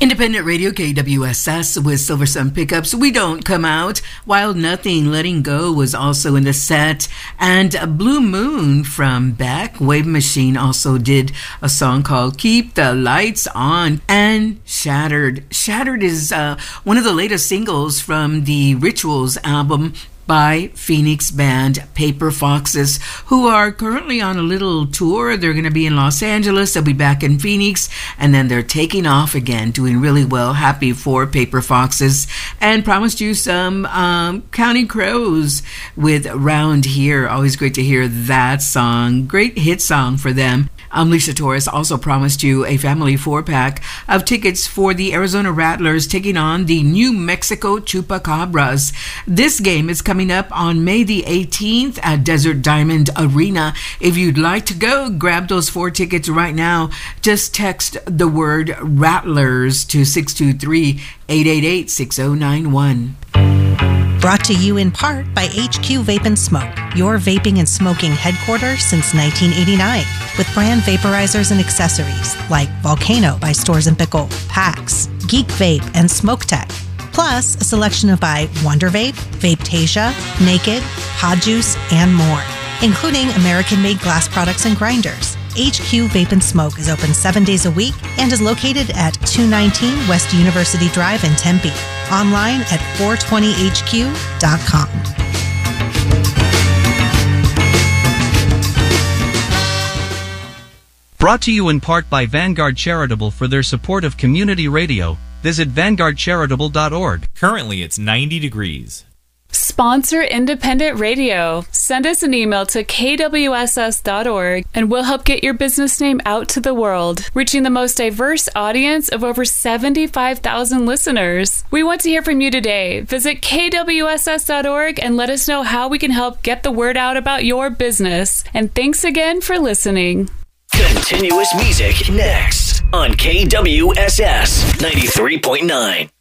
Independent Radio KWSS with Silver Sun Pickups. We Don't Come Out. Wild Nothing, Letting Go was also in the set. And Blue Moon from Beck. Wave Machine also did a song called Keep the Lights On. And Shattered. Shattered is one of the latest singles from the Rituals album by Phoenix band Paper Foxes, who are currently on a little tour. They're going to be in Los Angeles, they'll be back in Phoenix, and then they're taking off again, doing really well. Happy for Paper Foxes, and promised you some Counting Crows with Round Here. Always great to hear that song. Great hit song for them. Alicia Torres also promised you a family 4-pack of tickets for the Arizona Rattlers taking on the New Mexico Chupacabras. This game is coming up on May the 18th at Desert Diamond Arena. If you'd like to go, grab those 4 tickets right now. Just text the word Rattlers to 623-888-6091. Brought to you in part by HQ Vape and Smoke, your vaping and smoking headquarters since 1989, with brand vaporizers and accessories like Volcano by Stores & Pickle, PAX, Geek Vape, and Smoke Tech. Plus, a selection of by Wonder Vape, Vapetasia, Naked, Pod Juice, and more, including American-made glass products and grinders. HQ Vape and Smoke is open 7 days a week and is located at 219 West University Drive in Tempe. Online at 420hq.com. Brought to you in part by Vanguard Charitable for their support of community radio. Visit vanguardcharitable.org. Currently, it's 90 degrees. Sponsor independent radio. Send us an email to kwss.org and we'll help get your business name out to the world, reaching the most diverse audience of over 75,000 listeners. We want to hear from you today. Visit kwss.org and let us know how we can help get the word out about your business. And thanks again for listening. Continuous music next on KWSS 93.9.